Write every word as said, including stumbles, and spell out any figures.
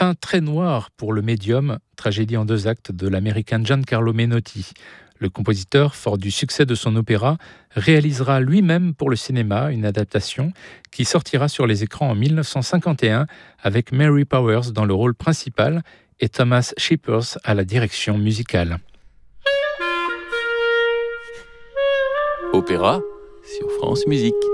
fin très noire pour le Médium, tragédie en deux actes de l'américain Giancarlo Menotti. Le compositeur, fort du succès de son opéra, réalisera lui-même pour le cinéma une adaptation qui sortira sur les écrans en dix-neuf cent cinquante et un avec Mary Powers dans le rôle principal et Thomas Shippers à la direction musicale. Opéra sur France Musique.